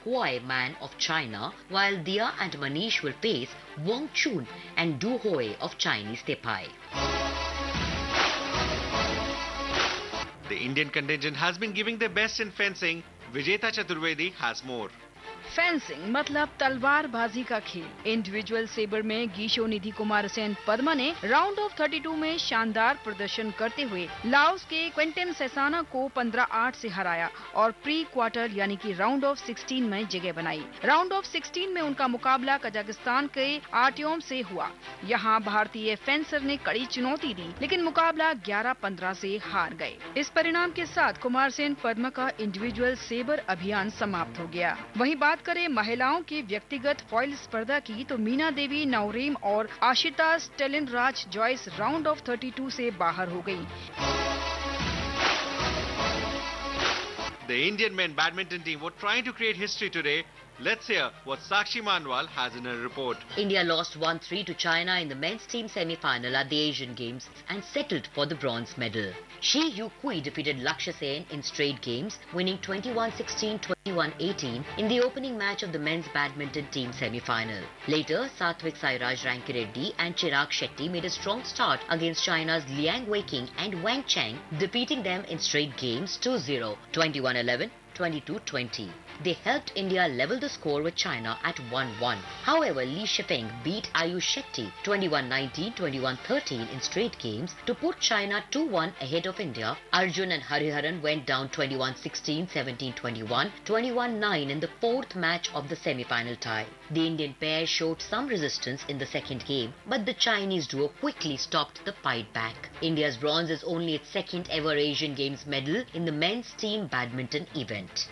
Huai Man of China, while Dia and Manish will face Wang Chun and Du Hui of Chinese Taipei. The Indian contingent has been giving their best in fencing. Vijeta Chaturvedi has more. Fencing मतलब तलवारबाजी का खेल। Individual sabre में गीशो निधि कुमार सेन पद्मा ने round of 32 में शानदार प्रदर्शन करते हुए लाओस के क्विंटन सेसाना को 15-8 से हराया और प्री क्वार्टर यानी कि राउंड ऑफ 16 में जगह बनाई। राउंड ऑफ 16 में उनका मुकाबला कजाकिस्तान के आर्टियोम से हुआ। यहाँ भारतीय फेंसर ने कड़ी चुनौती दी, लेकिन मुकाबला 11-15 से हार गए। इस परिणाम के साथ कुमार सेन पद्मा का इंडिविजुअल सेबर अभियान समाप्त हो गया। वहीं बात करें महिलाओं की व्यक्तिगत फॉइल स्पर्धा की तो मीना देवी नवरीम और Ashita Stalin Raj Joyce round of 32 से बाहर हो गई। The Indian men badminton team were trying to create history today. Let's hear what Sakshi Manwal has in her report. India lost 1-3 to China in the men's team semi-final at the Asian Games and settled for the bronze medal. Shi Yu Kui defeated Lakshya Sen in straight games, winning 21-16, 21-18 in the opening match of the men's badminton team semi-final. Later, Satvik Sairaj Rankireddy and Chirag Shetty made a strong start against China's Liang Weiqing and Wang Cheng, defeating them in straight games 2-0, 21-11, 22-20. They helped India level the score with China at 1-1. However, Li Shifeng beat Ayush Shetty 21-19, 21-13 in straight games to put China 2-1 ahead of India. Arjun and Hariharan went down 21-16, 17-21, 21-9 in the fourth match of the semi-final tie. The Indian pair showed some resistance in the second game, but the Chinese duo quickly stopped the fight back. India's bronze is only its second ever Asian Games medal in the men's team badminton event.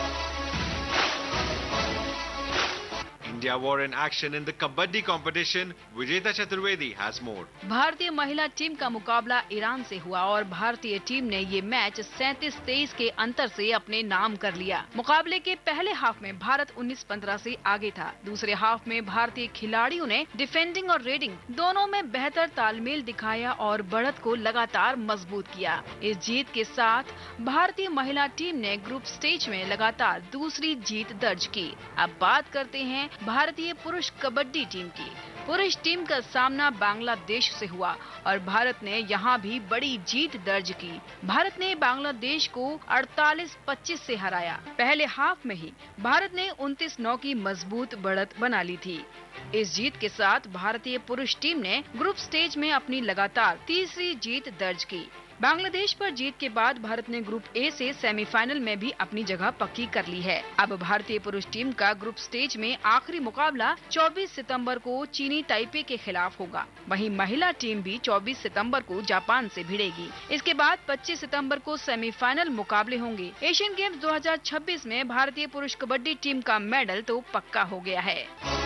India were in action in the Kabaddi competition. Vijeta Chaturvedi has more. भारतीय महिला team का मुकाबला Iran से हुआ और भारतीय team ने ये मैच 37-23 के अंतर से अपने नाम कर लिया। मुकाबले के पहले हाफ में भारत 19-15 से आगे था। दूसरे हाफ में भारतीय खिलाड़ियों ने डिफेंडिंग और रेडिंग दोनों में बेहतर तालमेल दिखाया और बढ़त को लगातार मजबूत किया। इस जीत के साथ भारतीय महिला टीम ने ग्रुप स्टेज में लगातार दूसरी जीत दर्ज की। अब बात करते हैं भारतीय पुरुष कबड्डी टीम की। पुरुष टीम का सामना बांग्लादेश से हुआ और भारत ने यहां भी बड़ी जीत दर्ज की। भारत ने बांग्लादेश को 48-25 से हराया। पहले हाफ में ही भारत ने 29-9 की मजबूत बढ़त बना ली थी। इस जीत के साथ भारतीय पुरुष टीम ने ग्रुप स्टेज में अपनी लगातार तीसरी जीत दर्ज की। बांग्लादेश पर जीत के बाद भारत ने ग्रुप ए से सेमीफाइनल में भी अपनी जगह पक्की कर ली है। अब भारतीय पुरुष टीम का ग्रुप स्टेज में आखिरी मुकाबला 24 सितंबर को चीनी ताइपे के खिलाफ होगा। वहीं महिला टीम भी 24 सितंबर को जापान से भिड़ेगी। इसके बाद 25 सितंबर को सेमीफाइनल मुकाबले होंगे। एशियन गेम्स 2026 में भारतीय पुरुष कबड्डी टीम का मेडल तो पक्का हो गया है।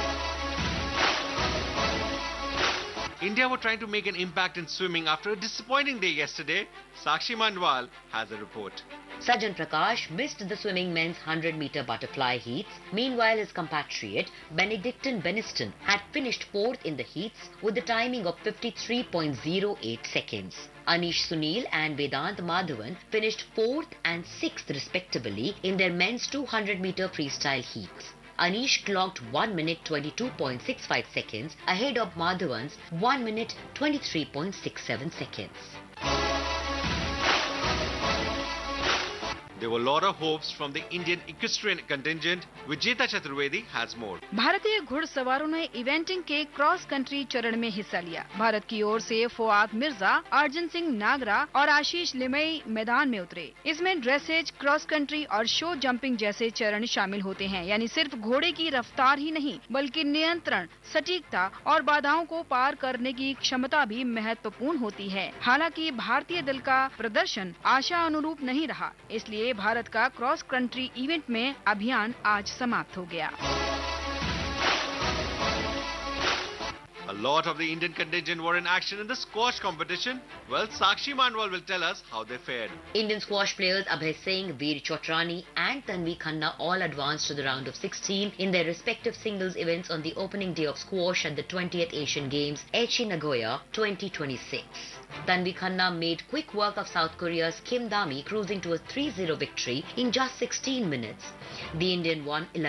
India were trying to make an impact in swimming after a disappointing day yesterday. Sakshi Manwal has a report. Sajan Prakash missed the swimming men's 100-meter butterfly heats. Meanwhile, his compatriot Benedictine Beniston had finished fourth in the heats with a timing of 53.08 seconds. Anish Sunil and Vedant Madhavan finished fourth and sixth respectively in their men's 200-meter freestyle heats. Anish clocked 1 minute 22.65 seconds ahead of Madhavan's 1 minute 23.67 seconds. There were a lot of hopes from the Indian equestrian contingent. Vijeta Chaturvedi has more. भारतीय घुड़सवारों ने eventing के cross country चरण में हिस्सा लिया। भारत की ओर से फुआद मिर्जा, अर्जुन सिंह नागरा और आशीष लिमई मैदान में उतरे। इसमें ड्रेसेज, क्रॉस कंट्री और शो जंपिंग जैसे चरण शामिल होते हैं। यानी सिर्फ घोड़े की रफ्तार ही नहीं, बल्कि नियंत्रण, सटीकता और बाधाओं को पार करने की क्षमता भी महत्वपूर्ण होती है। हालांकि भारतीय दल का प्रदर्शन आशा अनुरूप नहीं रहा, इसलिए भारत का क्रॉस कंट्री इवेंट में अभियान आज समाप्त हो गया। A lot of the Indian contingent were in action in the squash competition. Well, Sakshi Manwal will tell us how they fared. Indian squash players Abhay Singh, Veer Chotrani and Tanvi Khanna all advanced to the round of 16 in their respective singles events on the opening day of squash at the 20th Asian Games, Aichi Nagoya 2026. Tanvi Khanna made quick work of South Korea's Kim Dami, cruising to a 3-0 victory in just 16 minutes. The Indian won 11